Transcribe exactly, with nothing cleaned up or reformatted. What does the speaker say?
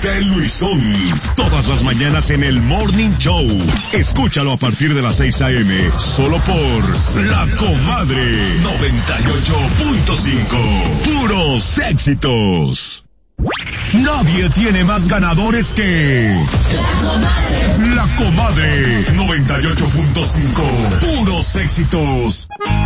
de Luisón. Todas las mañanas en el Morning Show. Escúchalo a partir de las seis a.m. Solo por La Comadre noventa y ocho punto cinco. Puros éxitos. Nadie tiene más ganadores que La Comadre. La Comadre noventa y ocho punto cinco. Puros éxitos.